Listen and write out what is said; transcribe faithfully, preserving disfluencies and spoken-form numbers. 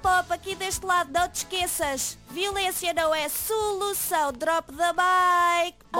Pop, aqui deste lado, não te esqueças. Violência não é solução. Drop the mic.